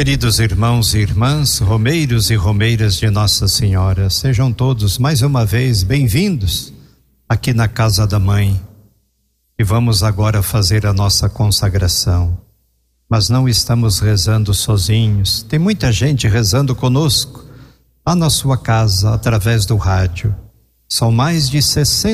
Queridos irmãos e irmãs, romeiros e romeiras de Nossa Senhora, sejam todos mais uma vez bem-vindos aqui na Casa da Mãe. E vamos agora fazer a nossa consagração. Mas não estamos rezando sozinhos, tem muita gente rezando conosco, lá na sua casa, através do rádio. São mais de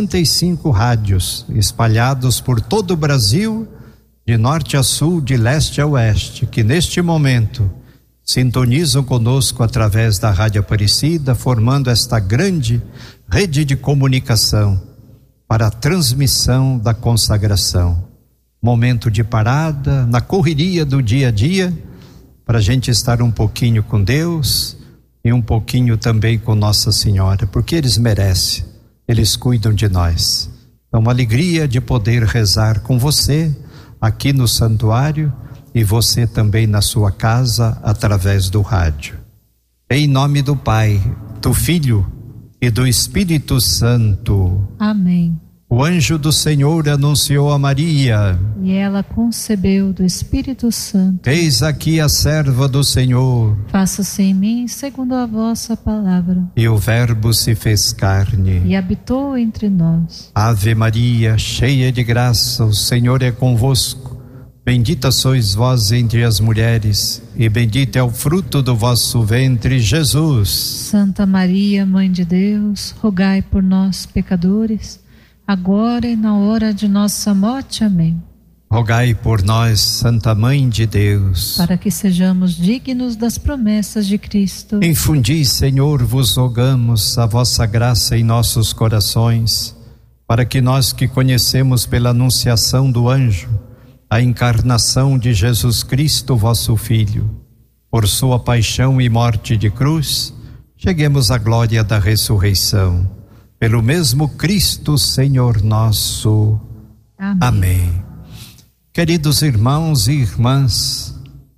65 rádios espalhados por todo o Brasil, de norte a sul, de leste a oeste, que neste momento sintonizam conosco através da Rádio Aparecida, formando esta grande rede de comunicação para a transmissão da consagração. Momento de parada, na correria do dia a dia, para a gente estar um pouquinho com Deus e um pouquinho também com Nossa Senhora, porque eles merecem, eles cuidam de nós. Então, uma alegria de poder rezar com você aqui no santuário e você também na sua casa através do rádio. Em nome do Pai, do Filho e do Espírito Santo. Amém. O anjo do Senhor anunciou a Maria, e ela concebeu do Espírito Santo. Eis aqui a serva do Senhor. Faça-se em mim segundo a vossa palavra. E o Verbo se fez carne e habitou entre nós. Ave Maria, cheia de graça, o Senhor é convosco. Bendita sois vós entre as mulheres, e bendito é o fruto do vosso ventre, Jesus. Santa Maria, Mãe de Deus, rogai por nós, pecadores, agora e na hora de nossa morte. Amém. Rogai por nós, Santa Mãe de Deus, para que sejamos dignos das promessas de Cristo. Infundi, Senhor, vos rogamos a vossa graça em nossos corações, para que nós que conhecemos pela anunciação do anjo a encarnação de Jesus Cristo, vosso Filho, por sua paixão e morte de cruz, cheguemos à glória da ressurreição. Pelo mesmo Cristo, Senhor nosso. Amém. Amém. Queridos irmãos e irmãs,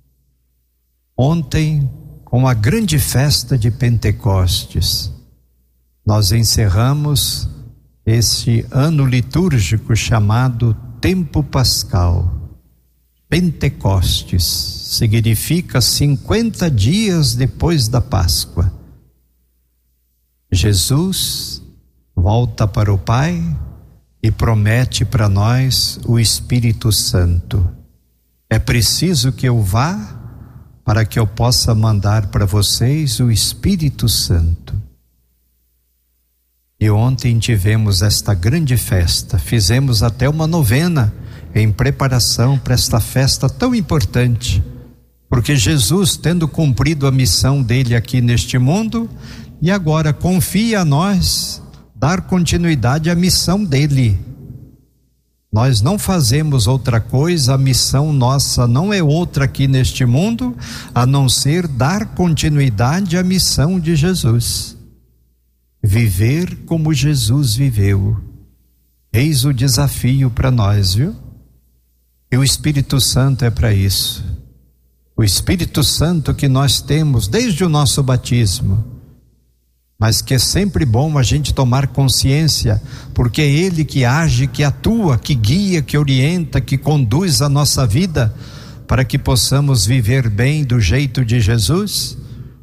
ontem, com a grande festa de Pentecostes, nós encerramos este ano litúrgico chamado Tempo Pascal. Pentecostes significa 50 dias depois da Páscoa. Jesus volta para o Pai e promete para nós o Espírito Santo. É preciso que eu vá para que eu possa mandar para vocês o Espírito Santo. E ontem tivemos esta grande festa, fizemos até uma novena em preparação para esta festa tão importante, porque Jesus, tendo cumprido a missão dele aqui neste mundo, e agora confia a nós dar continuidade à missão dele. Nós não fazemos outra coisa, a missão nossa não é outra aqui neste mundo, a não ser dar continuidade à missão de Jesus. Viver como Jesus viveu. Eis o desafio para nós, viu? E o Espírito Santo é para isso. O Espírito Santo que nós temos desde o nosso batismo, mas que é sempre bom a gente tomar consciência, porque é Ele que age, que atua, que guia, que orienta, que conduz a nossa vida, para que possamos viver bem do jeito de Jesus.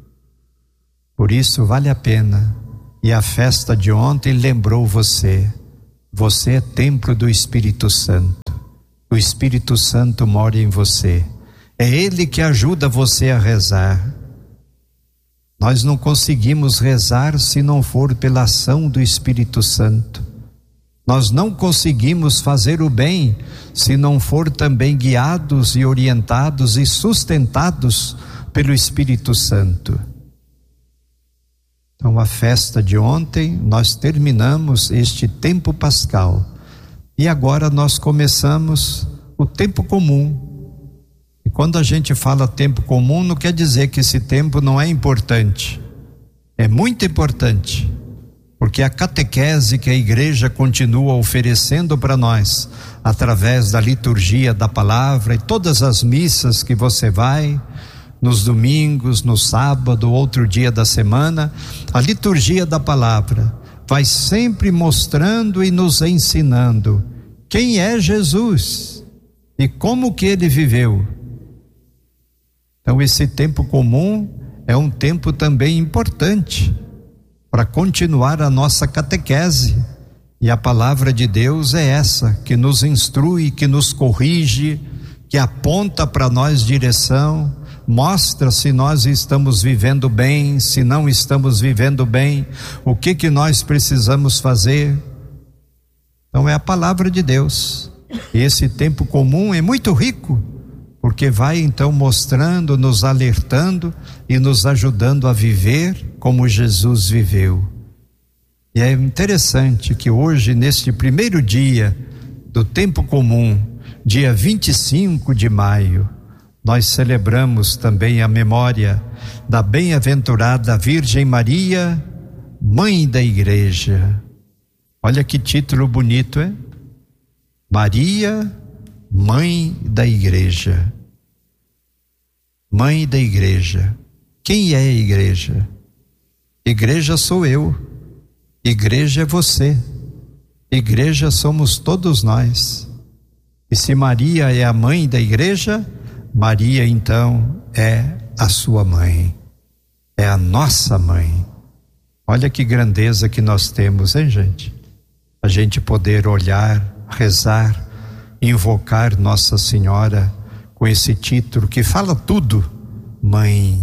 Por isso vale a pena. E a festa de ontem lembrou você é templo do Espírito Santo. O Espírito Santo mora em você. É Ele que ajuda você a rezar. Nós não conseguimos rezar se não for pela ação do Espírito Santo. Nós não conseguimos fazer o bem se não for também guiados e orientados e sustentados pelo Espírito Santo. Então, a festa de ontem, nós terminamos este tempo pascal. E agora nós começamos o tempo comum. E quando a gente fala tempo comum, não quer dizer que esse tempo não é importante. É muito importante, porque a catequese que a igreja continua oferecendo para nós, através da liturgia da palavra e todas as missas que você vai, nos domingos, no sábado, outro dia da semana, a liturgia da palavra vai sempre mostrando e nos ensinando quem é Jesus e como que ele viveu. Então esse tempo comum é um tempo também importante para continuar a nossa catequese. E a palavra de Deus é essa, que nos instrui, que nos corrige, que aponta para nós direção, mostra se nós estamos vivendo bem, se não estamos vivendo bem, o que nós precisamos fazer. Então é a palavra de Deus. E esse tempo comum é muito rico, porque vai então mostrando, nos alertando e nos ajudando a viver como Jesus viveu. E é interessante que hoje, neste primeiro dia do tempo comum, dia 25 de maio, nós celebramos também a memória da bem-aventurada Virgem Maria, Mãe da Igreja. Olha que título bonito, é? Maria, Mãe da Igreja. Mãe da Igreja. Quem é a igreja? Igreja sou eu. Igreja é você. Igreja somos todos nós. E se Maria é a mãe da igreja, Maria então é a sua mãe. É a nossa mãe. Olha que grandeza que nós temos, hein, gente? A gente poder olhar, rezar, invocar Nossa Senhora com esse título que fala tudo. Mãe.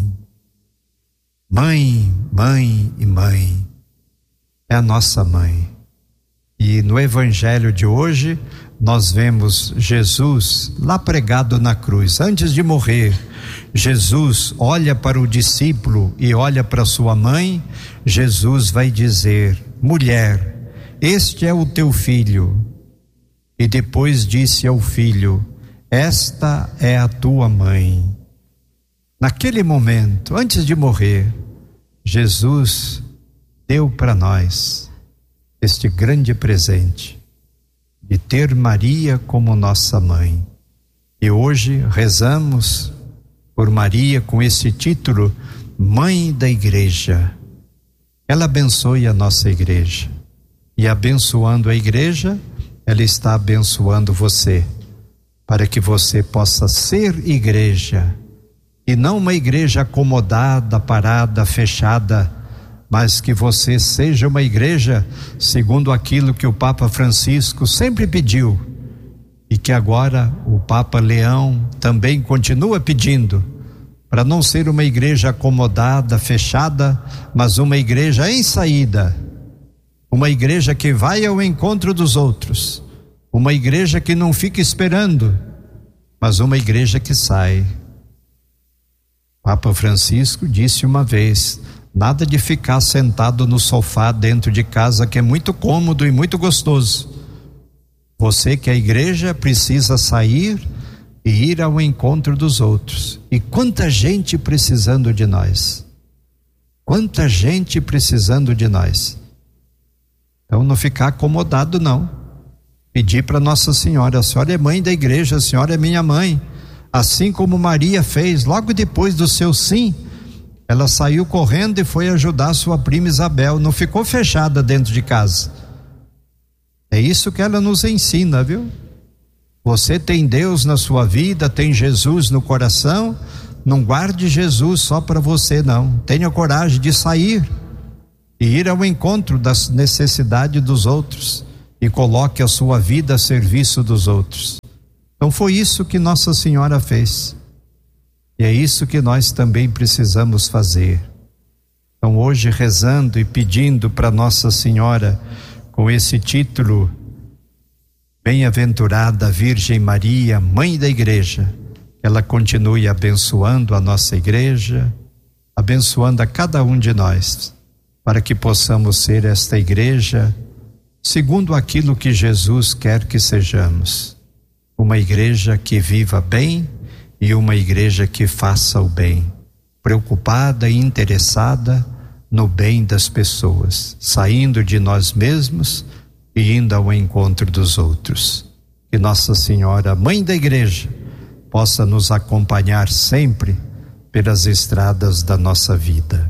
Mãe, mãe e mãe. É a nossa mãe. E no evangelho de hoje nós vemos Jesus lá pregado na cruz. Antes de morrer, Jesus olha para o discípulo e olha para sua mãe. Jesus vai dizer: mulher, este é o teu filho. E depois disse ao filho: esta é a tua mãe. Naquele momento, antes de morrer, Jesus deu para nós este grande presente de ter Maria como nossa mãe. E hoje rezamos por Maria com esse título, Mãe da Igreja. Ela abençoe a nossa igreja. E abençoando a igreja, ela está abençoando você, para que você possa ser igreja, e não uma igreja acomodada, parada, fechada, mas que você seja uma igreja segundo aquilo que o Papa Francisco sempre pediu, e que agora o Papa Leão também continua pedindo, para não ser uma igreja acomodada, fechada, mas uma igreja em saída, uma igreja que vai ao encontro dos outros, uma igreja que não fica esperando, mas uma igreja que sai. Papa Francisco disse uma vez: nada de ficar sentado no sofá dentro de casa, que é muito cômodo e muito gostoso. Você que é a igreja precisa sair e ir ao encontro dos outros. E quanta gente precisando de nós. Quanta gente precisando de nós. Então não ficar acomodado não. Pedir para Nossa Senhora: a senhora é mãe da igreja, a senhora é minha mãe. Assim como Maria fez, logo depois do seu sim, ela saiu correndo e foi ajudar sua prima Isabel, não ficou fechada dentro de casa. É isso que ela nos ensina, viu? Você tem Deus na sua vida, tem Jesus no coração, não guarde Jesus só para você não, tenha coragem de sair e ir ao encontro das necessidades dos outros e coloque a sua vida a serviço dos outros. Então foi isso que Nossa Senhora fez. E é isso que nós também precisamos fazer. Então hoje, rezando e pedindo para Nossa Senhora com esse título, Bem-aventurada Virgem Maria, Mãe da Igreja, ela continue abençoando a nossa igreja, abençoando a cada um de nós, para que possamos ser esta igreja segundo aquilo que Jesus quer que sejamos. Uma igreja que viva bem e uma igreja que faça o bem, preocupada e interessada no bem das pessoas, saindo de nós mesmos e indo ao encontro dos outros. Que Nossa Senhora, Mãe da Igreja, possa nos acompanhar sempre pelas estradas da nossa vida.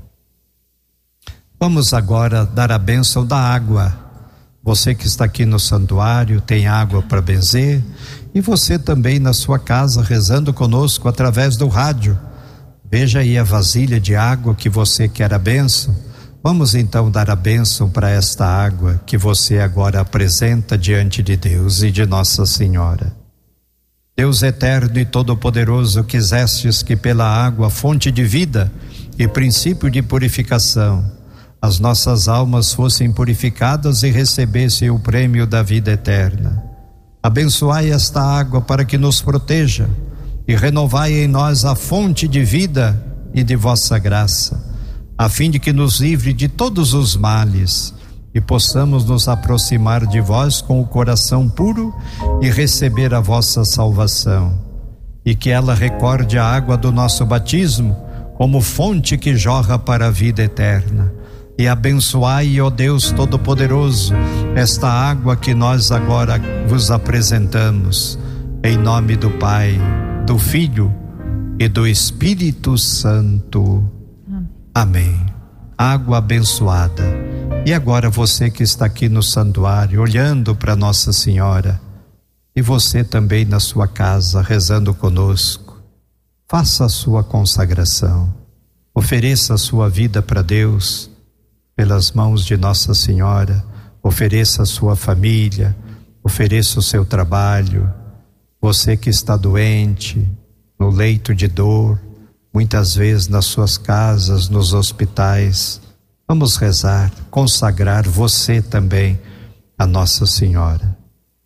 Vamos agora dar a bênção da água. Você que está aqui no santuário tem água para benzer, e você também na sua casa rezando conosco através do rádio, Veja aí a vasilha de água que você quer a bênção. Vamos então dar a bênção para esta água que você agora apresenta diante de Deus e de Nossa Senhora. Deus eterno e todo-poderoso, quisestes que pela água, fonte de vida e princípio de purificação, as nossas almas fossem purificadas e recebessem o prêmio da vida eterna. Abençoai esta água para que nos proteja e renovai em nós a fonte de vida e de vossa graça, a fim de que nos livre de todos os males e possamos nos aproximar de vós com o coração puro e receber a vossa salvação, e que ela recorde a água do nosso batismo como fonte que jorra para a vida eterna. E abençoai, ó Deus Todo-Poderoso, esta água que nós agora vos apresentamos, em nome do Pai, do Filho e do Espírito Santo. Amém. Água abençoada. E agora você que está aqui no santuário, olhando para Nossa Senhora, e você também na sua casa, rezando conosco, faça a sua consagração, ofereça a sua vida para Deus, pelas mãos de Nossa Senhora, ofereça a sua família, ofereça o seu trabalho, você que está doente, no leito de dor, muitas vezes nas suas casas, nos hospitais, vamos rezar, consagrar você também a Nossa Senhora.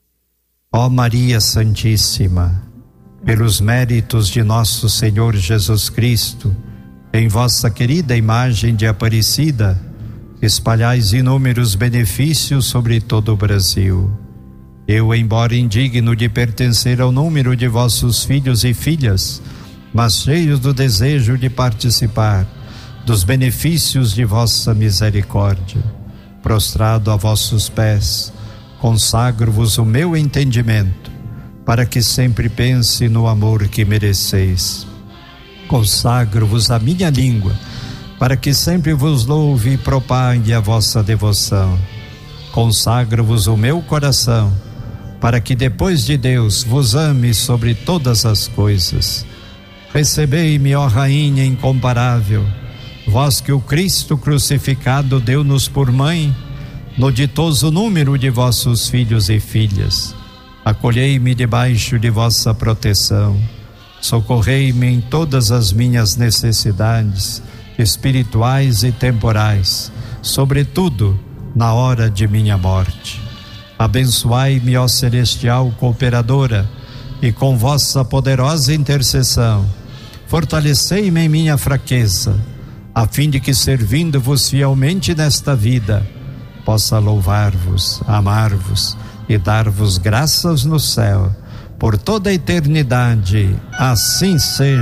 Ó Maria Santíssima, pelos méritos de nosso Senhor Jesus Cristo, em vossa querida imagem de Aparecida, espalhais inúmeros benefícios sobre todo o Brasil. Eu, embora indigno de pertencer ao número de vossos filhos e filhas, mas cheio do desejo de participar dos benefícios de vossa misericórdia, prostrado a vossos pés, consagro-vos o meu entendimento, para que sempre pense no amor que mereceis. Consagro-vos a minha língua, para que sempre vos louve e propague a vossa devoção. Consagro-vos o meu coração, para que depois de Deus vos ame sobre todas as coisas. Recebei-me, ó Rainha incomparável, vós que o Cristo crucificado deu-nos por mãe, no ditoso número de vossos filhos e filhas. Acolhei-me debaixo de vossa proteção, socorrei-me em todas as minhas necessidades, espirituais e temporais, sobretudo na hora de minha morte. Abençoai-me, ó celestial cooperadora, e com vossa poderosa intercessão, fortalecei-me em minha fraqueza, a fim de que, servindo-vos fielmente nesta vida, possa louvar-vos, amar-vos e dar-vos graças no céu, por toda a eternidade. Assim seja.